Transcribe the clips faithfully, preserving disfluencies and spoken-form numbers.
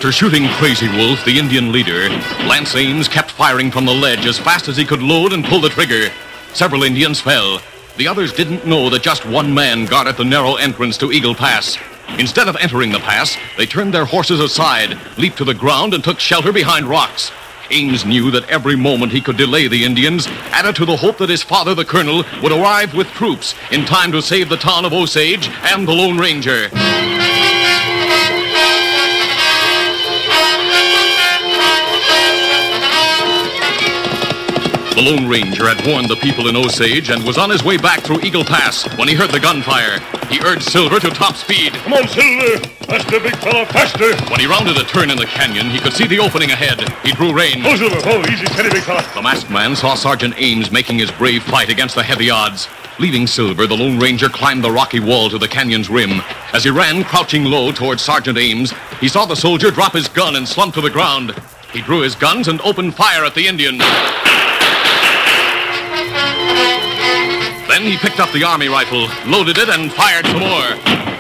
After shooting Crazy Wolf, the Indian leader, Lance Ames kept firing from the ledge as fast as he could load and pull the trigger. Several Indians fell. The others didn't know that just one man guarded the narrow entrance to Eagle Pass. Instead of entering the pass, they turned their horses aside, leaped to the ground, and took shelter behind rocks. Ames knew that every moment he could delay the Indians added to the hope that his father, the colonel, would arrive with troops in time to save the town of Osage and the Lone Ranger. The Lone Ranger had warned the people in Osage and was on his way back through Eagle Pass when he heard the gunfire. He urged Silver to top speed. Come on, Silver! Faster, big fella, faster! When he rounded a turn in the canyon, he could see the opening ahead. He drew rein. Oh, Silver, oh, easy, steady, big fella. The masked man saw Sergeant Ames making his brave fight against the heavy odds. Leaving Silver, the Lone Ranger climbed the rocky wall to the canyon's rim. As he ran, crouching low towards Sergeant Ames, he saw the soldier drop his gun and slump to the ground. He drew his guns and opened fire at the Indian. Then he picked up the army rifle, loaded it, and fired some more.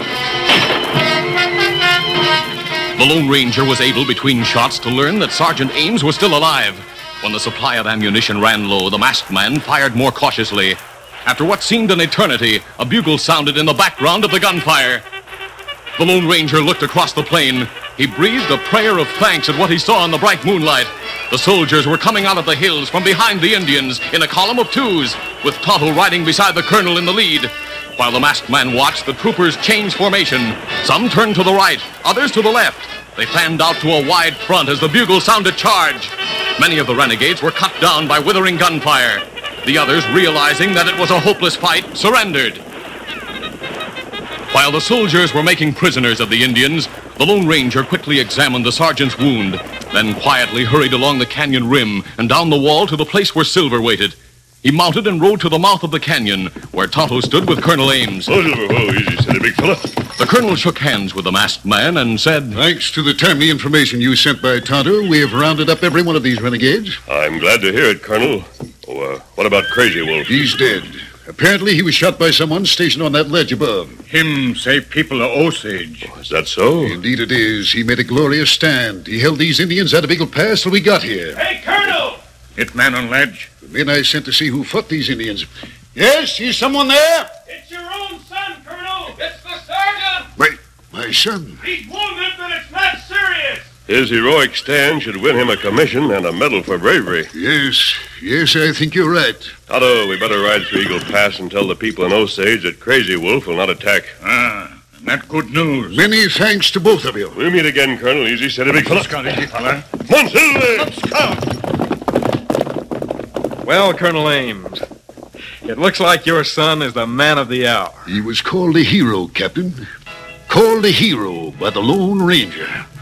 The Lone Ranger was able, between shots, to learn that Sergeant Ames was still alive. When the supply of ammunition ran low, the masked man fired more cautiously. After what seemed an eternity, a bugle sounded in the background of the gunfire. The Lone Ranger looked across the plain. He breathed a prayer of thanks at what he saw in the bright moonlight. The soldiers were coming out of the hills from behind the Indians in a column of twos, with Tonto riding beside the colonel in the lead. While the masked man watched, the troopers changed formation. Some turned to the right, others to the left. They fanned out to a wide front as the bugle sounded charge. Many of the renegades were cut down by withering gunfire. The others, realizing that it was a hopeless fight, surrendered. While the soldiers were making prisoners of the Indians, the Lone Ranger quickly examined the sergeant's wound, then quietly hurried along the canyon rim and down the wall to the place where Silver waited. He mounted and rode to the mouth of the canyon, where Tonto stood with Colonel Ames. Oh, Silver, oh, easy, steady, big fella. The colonel shook hands with the masked man and said, "Thanks to the timely information you sent by Tonto, we have rounded up every one of these renegades." I'm glad to hear it, Colonel. Oh, uh, what about Crazy Wolf? He's dead. Apparently he was shot by someone stationed on that ledge above. Him save people of Osage. Oh, is that so? Indeed it is. He made a glorious stand. He held these Indians out of Eagle Pass till we got here. Hey, Colonel! It man on ledge? The men I sent to see who fought these Indians. Yes, is someone there? It's your own son, Colonel! It's the sergeant! My, my son. He's wounded, but it's not serious! His heroic stand should win him a commission and a medal for bravery. Yes, yes, I think you're right. Tonto, we better ride through Eagle Pass and tell the people in Osage that Crazy Wolf will not attack. Ah, and that good news. Many thanks to both of you. We'll meet again, Colonel. Easy, steady, big fella. Let's go, easy, fella. Come on, Silver! Let's go. Well, Colonel Ames, it looks like your son is the man of the hour. He was called a hero, Captain. Called a hero by the Lone Ranger.